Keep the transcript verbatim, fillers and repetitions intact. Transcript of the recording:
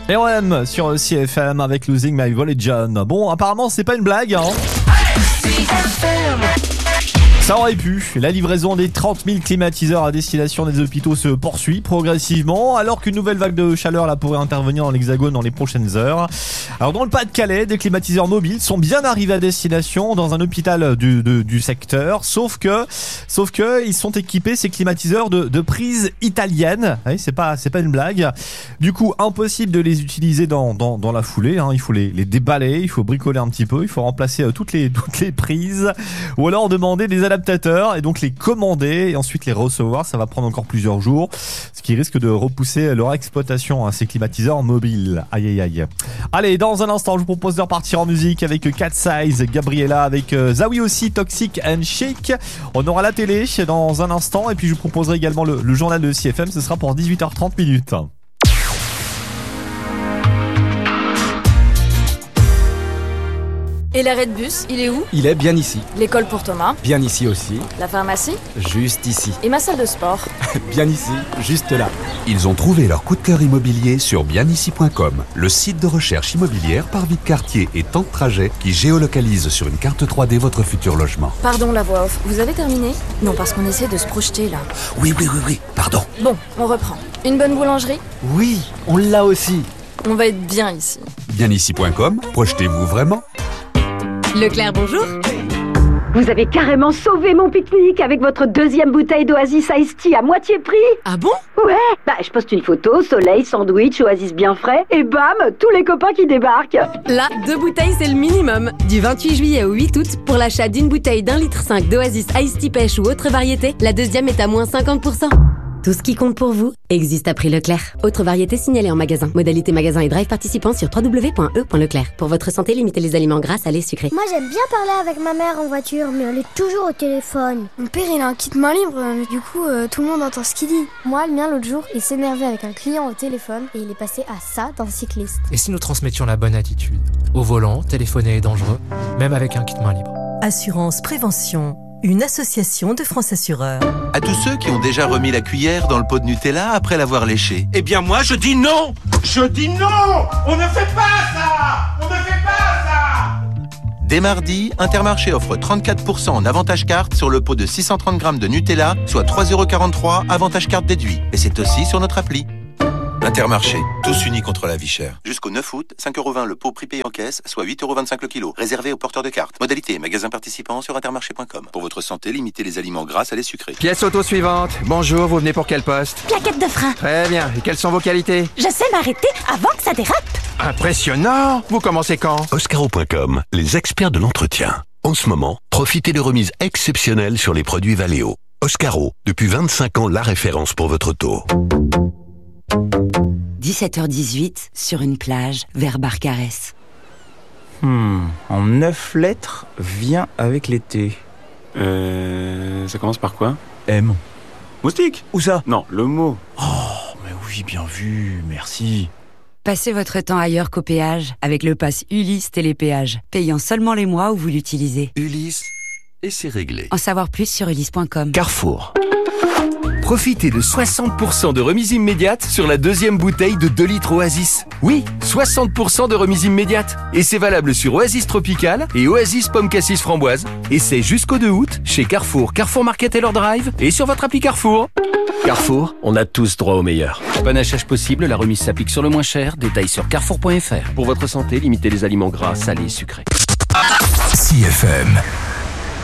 R O M sur C F M avec Losing My Religion. Bon, apparemment, c'est pas une blague, hein. Ça aurait pu. La livraison des trente mille climatiseurs à destination des hôpitaux se poursuit progressivement, alors qu'une nouvelle vague de chaleur là pourrait intervenir dans l'Hexagone dans les prochaines heures. Alors dans le Pas-de-Calais, des climatiseurs mobiles sont bien arrivés à destination dans un hôpital du, de, du secteur, sauf que, sauf que ils sont équipés, ces climatiseurs, de, de prises italiennes. Oui, c'est pas, c'est pas une blague. Du coup, impossible de les utiliser dans, dans, dans la foulée. Hein. Il faut les, les déballer, il faut bricoler un petit peu, il faut remplacer toutes les, toutes les prises, ou alors demander des adaptations et donc les commander et ensuite les recevoir. Ça va prendre encore plusieurs jours, ce qui risque de repousser leur exploitation, hein, ces climatiseurs mobiles. Aïe aïe aïe. Allez, dans un instant, je vous propose de repartir en musique avec Cat Size, Gabriella, avec euh, Zawi aussi, Toxic and Chic. On aura la télé dans un instant et puis je vous proposerai également le, le journal de C F M. Ce sera pour dix-huit heures trente minutes. Et l'arrêt de bus, il est où? Il est bien ici. L'école pour Thomas? Bien ici aussi. La pharmacie? Juste ici. Et ma salle de sport? Bien ici, juste là. Ils ont trouvé leur coup de cœur immobilier sur bien ici point com, le site de recherche immobilière par vie de quartier et temps de trajet qui géolocalise sur une carte trois D votre futur logement. Pardon la voix off, vous avez terminé? Non, parce qu'on essaie de se projeter là. Oui, oui, oui, oui, pardon. Bon, on reprend. Une bonne boulangerie? Oui, on l'a aussi. On va être bien ici. bien ici point com, projetez-vous vraiment. Leclerc, bonjour. Vous avez carrément sauvé mon pique-nique avec votre deuxième bouteille d'Oasis Iced Tea à moitié prix. Ah bon? Ouais, bah je poste une photo, soleil, sandwich, Oasis bien frais, et bam, tous les copains qui débarquent. Là, deux bouteilles, c'est le minimum. Du vingt-huit juillet au huit août, pour l'achat d'une bouteille d'un litre cinq d'Oasis Iced Tea pêche ou autre variété, la deuxième est à moins cinquante pour cent. Tout ce qui compte pour vous existe à prix Leclerc. Autre variété signalée en magasin. Modalité magasin et drive participants sur w w w point e point leclerc. Pour votre santé, limitez les aliments gras, salés, sucrés. Moi j'aime bien parler avec ma mère en voiture, mais elle est toujours au téléphone. Mon père il a un kit main libre, mais du coup euh, tout le monde entend ce qu'il dit. Moi, le mien l'autre jour, il s'énervait avec un client au téléphone et il est passé à ça d'un cycliste. Et si nous transmettions la bonne attitude? Au volant, téléphoner est dangereux, même avec un kit main libre. Assurance Prévention, une association de France Assureurs. À tous ceux qui ont déjà remis la cuillère dans le pot de Nutella après l'avoir léché. Eh bien moi je dis non. Je dis non. On ne fait pas ça. On ne fait pas ça. Dès mardi, Intermarché offre trente-quatre pour cent en avantage carte sur le pot de six cent trente grammes de Nutella, soit trois euros quarante-trois, avantage carte déduit. Et c'est aussi sur notre appli. Intermarché, tous unis contre la vie chère. Jusqu'au neuf août, cinq euros vingt le pot prix payé en caisse, soit huit euros vingt-cinq le kilo. Réservé aux porteurs de cartes. Modalité, magasin participant sur intermarché point com. Pour votre santé, limitez les aliments gras à les sucrés. Pièce auto suivante. Bonjour, vous venez pour quel poste? Plaquette de frein. Très bien. Et quelles sont vos qualités? Je sais m'arrêter avant que ça dérape. Impressionnant. Vous commencez quand? Oscaro point com, les experts de l'entretien. En ce moment, profitez de remises exceptionnelles sur les produits Valeo. Oscaro, depuis vingt-cinq ans, la référence pour votre auto. dix-sept heures dix-huit, sur une plage, vers Barcarès. Hmm, en neuf lettres, vient avec l'été. Euh... Ça commence par quoi? M. Moustique? Où ça? Non, le mot. Oh, mais oui, bien vu, merci. Passez votre temps ailleurs qu'au péage, avec le pass Ulysse Télépéage, payant seulement les mois où vous l'utilisez. Ulysse, et c'est réglé. En savoir plus sur ulysse point com. Carrefour. Profitez de soixante pour cent de remise immédiate sur la deuxième bouteille de deux litres Oasis. Oui, soixante pour cent de remise immédiate. Et c'est valable sur Oasis Tropical et Oasis Pomme Cassis Framboise. Et c'est jusqu'au deux août chez Carrefour, Carrefour Market et leur Drive et sur votre appli Carrefour. Carrefour, on a tous droit au meilleur. Panachage possible, la remise s'applique sur le moins cher. Détails sur carrefour point f r. Pour votre santé, limitez les aliments gras, salés, sucrés. C F M.